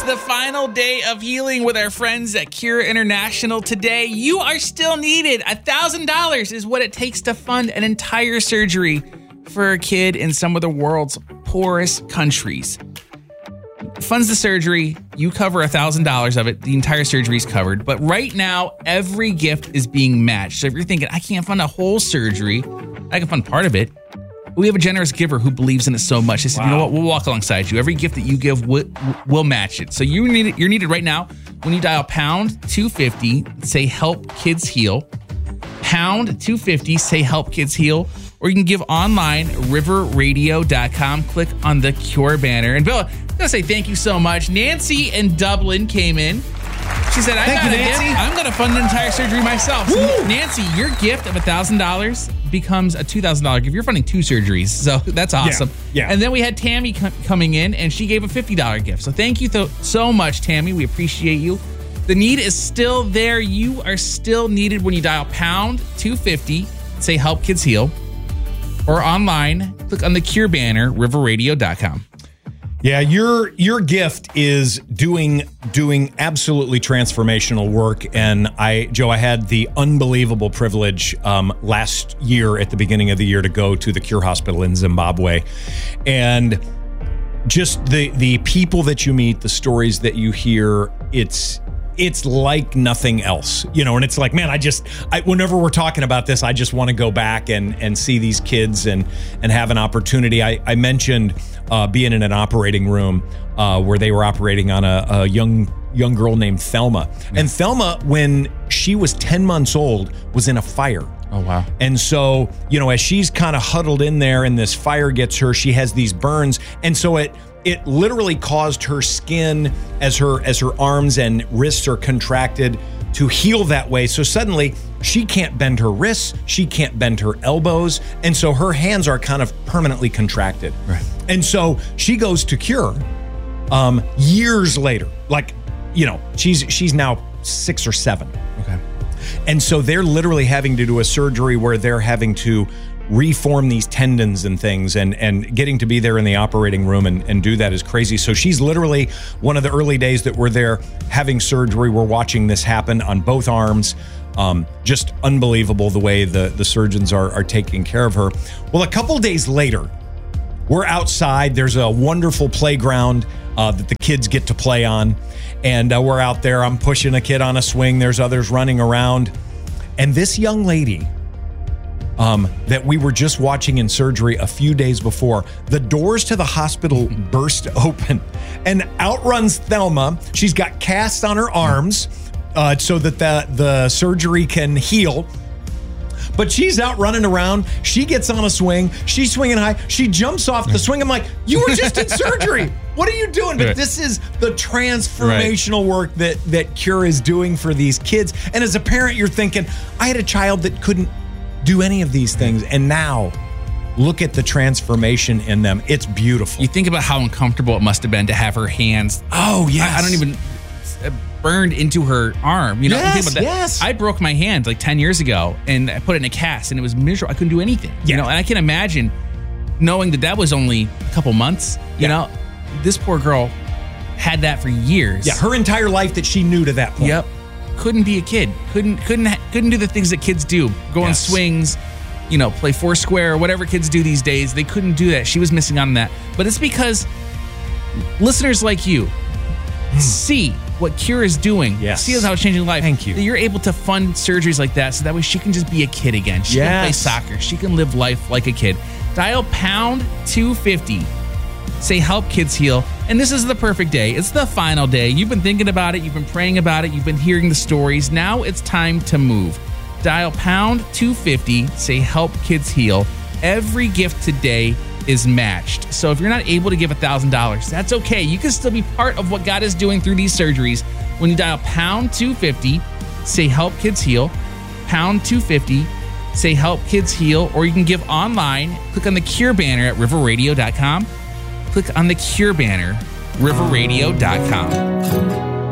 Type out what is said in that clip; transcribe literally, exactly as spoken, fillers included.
the final day of healing with our friends at Cure International today. You are still needed. one thousand dollars is what it takes to fund an entire surgery for a kid in some of the world's poorest countries. Funds the surgery, you cover one thousand dollars of it, the entire surgery is covered. But right now, every gift is being matched. So if you're thinking, I can't fund a whole surgery, I can fund part of it. We have a generous giver who believes in it so much. They said, wow. You know what? We'll walk alongside you. Every gift that you give, we'll, we'll match it. So you need it, you're needed right now when you dial pound two fifty, say help kids heal. Pound two fifty, say help kids heal. Or you can give online, river radio dot com. Click on the Cure banner. And Bill, I'm going to say thank you so much. Nancy in Dublin came in. She said, I Thank got you, a Nancy. gift. I'm going to fund an entire surgery myself. So Nancy, your gift of one thousand dollars becomes a two thousand dollars gift. You're funding two surgeries, so that's awesome. Yeah, yeah. And then we had Tammy com- coming in, and she gave a fifty dollars gift. So thank you th- so much, Tammy. We appreciate you. The need is still there. You are still needed when you dial pound two fifty, say help kids heal, or online, click on the Cure banner, river radio dot com. Yeah, your your gift is doing doing absolutely transformational work, and I, Joe, I had the unbelievable privilege um, last year at the beginning of the year to go to the Cure Hospital in Zimbabwe, and just the the people that you meet, the stories that you hear, it's. It's like nothing else, you know, and it's like, man, I just, I, whenever we're talking about this, I just want to go back and, and see these kids and, and have an opportunity. I, I mentioned uh, being in an operating room uh, where they were operating on a, a young, young girl named Thelma. Yeah. And Thelma, when she was ten months old, was in a fire. Oh, wow. And so, you know, as she's kind of huddled in there and this fire gets her, she has these burns. And so it, It literally caused her skin, as her as her arms and wrists are contracted, to heal that way. So suddenly she can't bend her wrists, she can't bend her elbows, and so her hands are kind of permanently contracted. Right. And so she goes to Cure um, years later. Like, you know, she's she's now six or seven. Okay. And so they're literally having to do a surgery where they're having to reform these tendons and things, and and getting to be there in the operating room and, and do that is crazy. So she's literally one of the early days that we're there having surgery. We're watching this happen on both arms. Um, just unbelievable the way the, the surgeons are, are taking care of her. Well, a couple days later, we're outside. There's a wonderful playground uh, that the kids get to play on. And uh, we're out there. I'm pushing a kid on a swing. There's others running around. And this young lady Um, that we were just watching in surgery a few days before, the doors to the hospital burst open and out runs Thelma. She's got casts on her arms uh, so that the, the surgery can heal. But she's out running around. She gets on a swing. She's swinging high. She jumps off the swing. I'm like, you were just in surgery. What are you doing? But right. This is the transformational right. work that, that Cure is doing for these kids. And as a parent, you're thinking, I had a child that couldn't do any of these things, and now look at the transformation in them. It's beautiful. You think about how uncomfortable it must have been to have her hands. Oh, yes. I, I don't even uh, burned into her arm. You know, yes, think about that. yes. I broke my hand like ten years ago, and I put it in a cast, and it was miserable. I couldn't do anything. Yeah. You know, and I can imagine knowing that that was only a couple months. You Yeah. know, this poor girl had that for years. Yeah, her entire life that she knew to that point. Yep. Couldn't be a kid. Couldn't couldn't couldn't do the things that kids do. Go on Yes. swings, you know, play Foursquare, whatever kids do these days. They couldn't do that. She was missing out on that. But it's because listeners like you see what Cure is doing. Yes. See how it's changing life. Thank you. That you're able to fund surgeries like that, so that way she can just be a kid again. She can play Yes. soccer. She can live life like a kid. Dial pound two fifty. Say help kids heal. And this is the perfect day. It's the final day. You've been thinking about it. You've been praying about it. You've been hearing the stories. Now it's time to move. Dial pound two fifty. Say help kids heal. Every gift today is matched. So if you're not able to give one thousand dollars, that's okay. You can still be part of what God is doing through these surgeries. When you dial pound two fifty, say help kids heal. Pound two fifty. Say help kids heal. Or you can give online. Click on the Cure banner at river radio dot com. Click on the Cure banner, river radio dot com.